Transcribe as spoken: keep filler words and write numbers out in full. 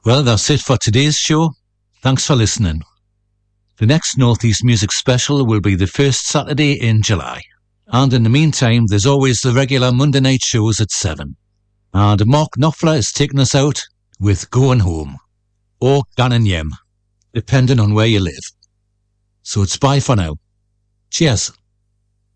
Well, that's it for today's show. Thanks for listening. The next Northeast Music Special will be the first Saturday in July. And in the meantime, there's always the regular Monday night shows at seven. And Mark Knopfler is taking us out with Going Home, or Gannon Yem, depending on where you live. So it's bye for now. Cheers.